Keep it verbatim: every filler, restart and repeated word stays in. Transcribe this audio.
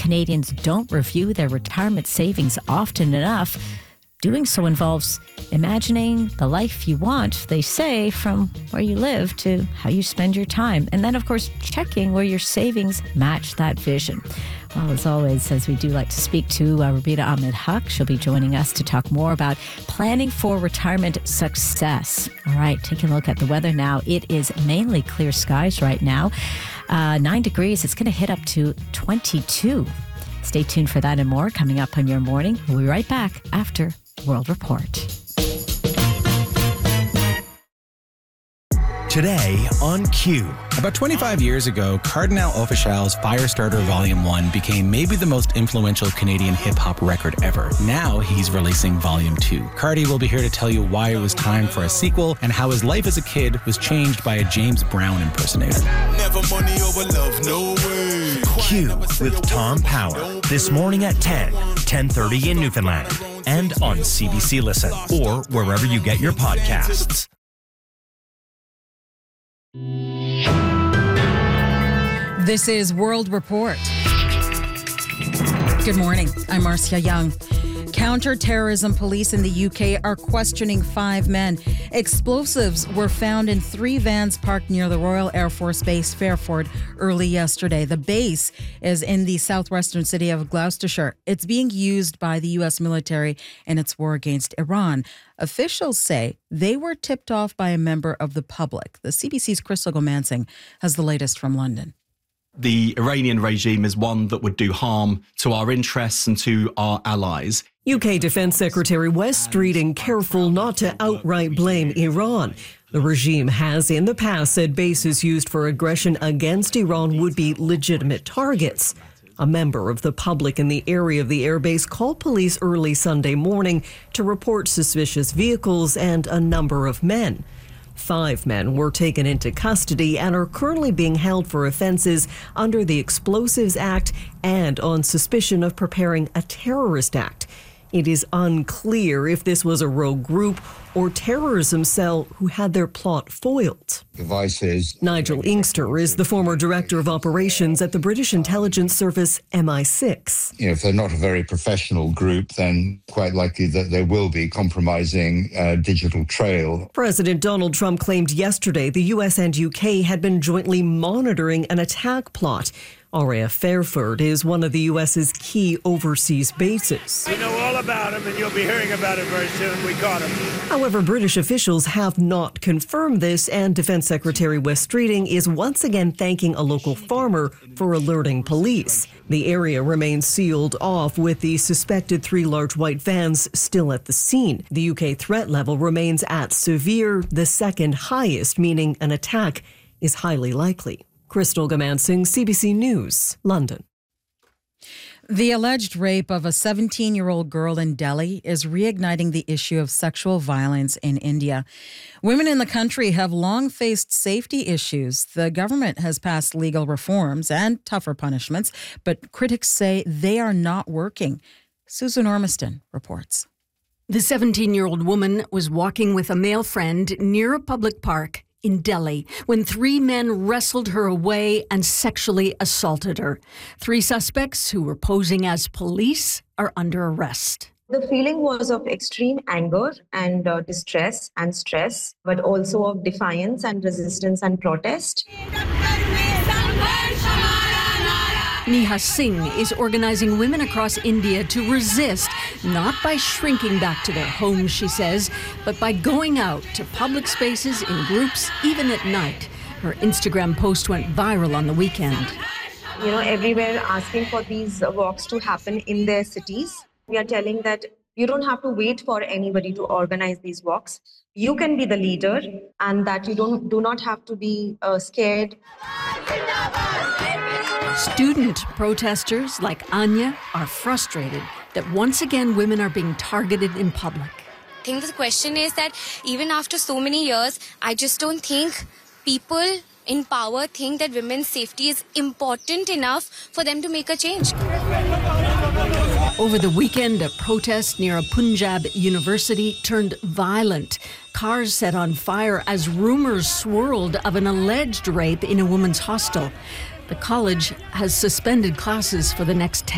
Canadians don't review their retirement savings often enough. Doing so involves imagining the life you want, they say, from where you live to how you spend your time. And then, of course, checking where your savings match that vision. Well, as always, as we do like to speak to uh, Rabita Ahmed Haq, she'll be joining us to talk more about planning for retirement success. All right, taking a look at the weather now. It is mainly clear skies right now. Uh, nine degrees. It's going to hit up to twenty-two. Stay tuned for that and more coming up on your morning. We'll be right back after World Report. Today on Q. About twenty-five years ago, Cardinal Offishal's Firestarter Volume one became maybe the most influential Canadian hip-hop record ever. Now he's releasing Volume two. Cardi will be here to tell you why it was time for a sequel and how his life as a kid was changed by a James Brown impersonator. Never money over love, no way. Q with Tom Power. This morning at ten, ten thirty in Newfoundland. And on C B C Listen or wherever you get your podcasts. This is World Report. Good morning. I'm Marcia Young. Counter-terrorism police in the U K are questioning five men. Explosives were found in three vans parked near the Royal Air Force Base, Fairford, early yesterday. The base is in the southwestern city of Gloucestershire. It's being used by the U S military in its war against Iran. Officials say they were tipped off by a member of the public. The C B C's Crystal Gomansing has the latest from London. The Iranian regime is one that would do harm to our interests and to our allies. U K Defence Secretary Wes Streeting careful not to outright blame Iran. The regime has in the past said bases used for aggression against Iran would be legitimate targets. A member of the public in the area of the airbase called police early Sunday morning to report suspicious vehicles and a number of men. Five men were taken into custody and are currently being held for offences under the Explosives Act and on suspicion of preparing a terrorist act. It is unclear if this was a rogue group or terrorism cell who had their plot foiled. Devices. Nigel Inkster is the former director of operations at the British intelligence service M I six. You know, if they're not a very professional group, then quite likely that there will be compromising uh, digital trail. President Donald Trump claimed yesterday the U S and U K had been jointly monitoring an attack plot. R A F Fairford is one of the U S's key overseas bases. We know all about him, and you'll be hearing about it very soon. We caught him. However, British officials have not confirmed this, and Defence Secretary Wes Streeting is once again thanking a local farmer for alerting police. The area remains sealed off with the suspected three large white vans still at the scene. The U K threat level remains at severe, the second highest, meaning an attack is highly likely. Crystal Gomansing, C B C News, London. The alleged rape of a seventeen-year-old girl in Delhi is reigniting the issue of sexual violence in India. Women in the country have long faced safety issues. The government has passed legal reforms and tougher punishments, but critics say they are not working. Susan Ormiston reports. The seventeen-year-old woman was walking with a male friend near a public park in Delhi when three men wrestled her away and sexually assaulted her. Three suspects who were posing as police are under arrest. The feeling was of extreme anger and uh, distress and stress, but also of defiance and resistance and protest. Neha Singh is organizing women across India to resist, not by shrinking back to their homes, she says, but by going out to public spaces in groups, even at night. Her Instagram post went viral on the weekend. You know, everywhere asking for these walks to happen in their cities. We are telling that you don't have to wait for anybody to organize these walks. You can be the leader, and that you don't do not have to be uh, scared. Student protesters like Anya are frustrated that once again women are being targeted in public. I think the question is that even after so many years, I just don't think people in power think that women's safety is important enough for them to make a change. Over the weekend, a protest near a Punjab university turned violent. Cars set on fire as rumors swirled of an alleged rape in a women's hostel. The college has suspended classes for the next ten